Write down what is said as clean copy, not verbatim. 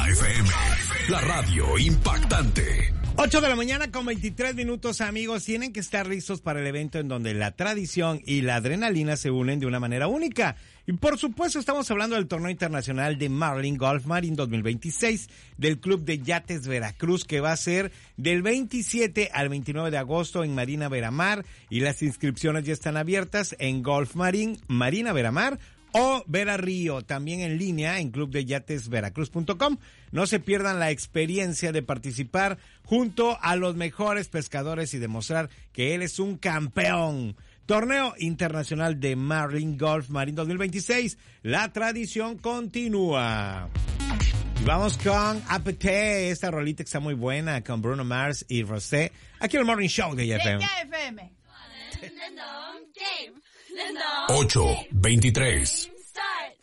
FM, la radio impactante. 8 de la mañana con 23 minutos, amigos. Tienen que estar listos para el evento en donde la tradición y la adrenalina se unen de una manera única. Y por supuesto estamos hablando del torneo internacional de Marlin Golf Marine 2026 del Club de Yates Veracruz, que va a ser del 27 al 29 de agosto en Marina Veramar, y las inscripciones ya están abiertas en Golf Marine, Marina Veramar o Vera Río, también en línea en clubdeyatesveracruz.com. No se pierdan la experiencia de participar junto a los mejores pescadores y demostrar que él es un campeón. Torneo Internacional de Marlin Golf Marine 2026. La tradición continúa. Y vamos con Apete, esta rolita que está muy buena, con Bruno Mars y Rosé, aquí en el Morning Show de FM. 8:23.